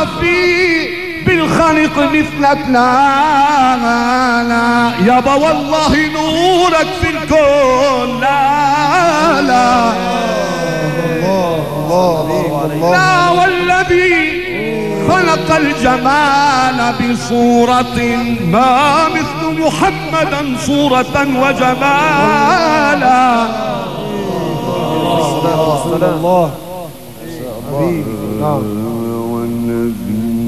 في بالخلق مثلك لا يابا والله نورك في الكون لا لا والذي خلق الجمال بصورة ما مثل محمدا صورة وجمالا. الله حبيبي. نعم